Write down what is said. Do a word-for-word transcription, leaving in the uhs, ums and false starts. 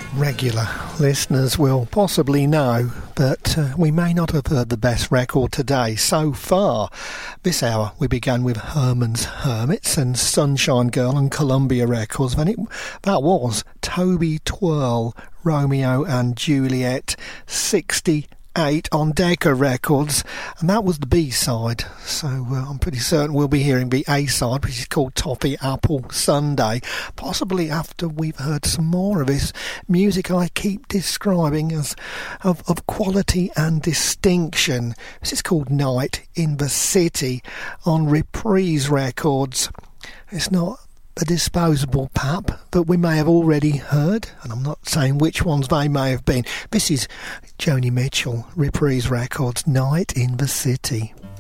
Regular listeners will possibly know that uh, we may not have heard the best record today so far. This hour we began with Herman's Hermits and Sunshine Girl and Columbia Records, and it, that was Toby Twirl, Romeo and Juliet, sixty-eight on Decca Records, and that was the B-side, so uh, I'm pretty certain we'll be hearing the A-side, which is called Toffee Apple Sunday, possibly after we've heard some more of this music I keep describing as of, of quality and distinction. This is called Night in the City on Reprise Records. It's not a disposable pap that we may have already heard, and I'm not saying which ones they may have been. This is Joni Mitchell, Reprise Records, Night in the City.